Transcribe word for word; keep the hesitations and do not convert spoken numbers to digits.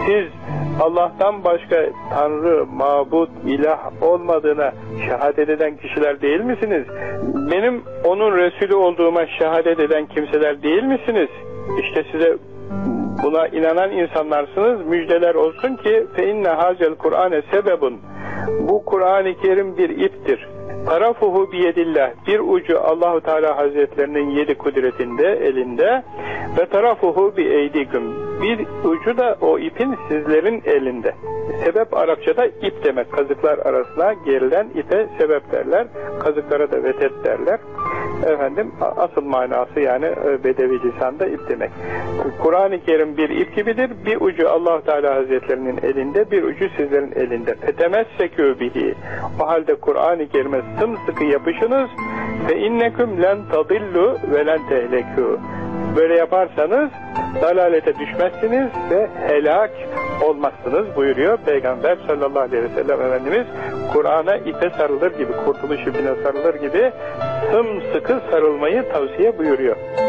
siz Allah'tan başka Tanrı, mabut, ilah olmadığına şehadet eden kişiler değil misiniz? Benim onun Resulü olduğuma şehadet eden kimseler değil misiniz? İşte size buna inanan insanlarsınız. Müjdeler olsun ki فَاِنَّ هَذَا الْقُرْآنَ sebebun. Bu Kur'an-ı Kerim bir iptir. Tarafuhu biyedillah. Bir ucu Allahu Teala Hazretlerinin yedi kudretinde, elinde. Ve tarafuhu bi eydikum. Bir ucu da o ipin sizlerin elinde. Sebep Arapçada ip demek. Kazıklar arasına gerilen ipe sebep derler. Kazıklara da vetet derler. Efendim asıl manası yani bedevi lisanda ip demek. Kur'an-ı Kerim bir ip gibidir. Bir ucu Allah Teala Hazretlerinin elinde, bir ucu sizlerin elinde. Fetemessekû bihi. O halde Kur'an-ı Kerim'e sımsıkı yapışınız ve inneküm len tadillu ve len tehlekû. Böyle yaparsanız dalalete düşmezsiniz ve helak olmazsınız buyuruyor Peygamber sallallahu aleyhi ve sellem Efendimiz. Kur'an'a ipe sarılır gibi, kurtuluş ipine sarılır gibi sımsıkı sarılmayı tavsiye buyuruyor.